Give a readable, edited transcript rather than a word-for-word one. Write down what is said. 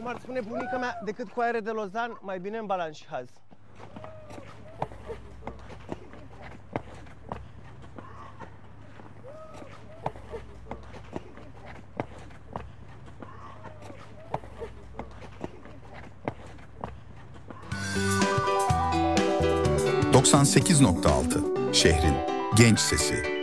cum ar spune bunica mea, decât cu aere de Lozan, mai bine în balan și haz. ...98.6 şehrin genç sesi.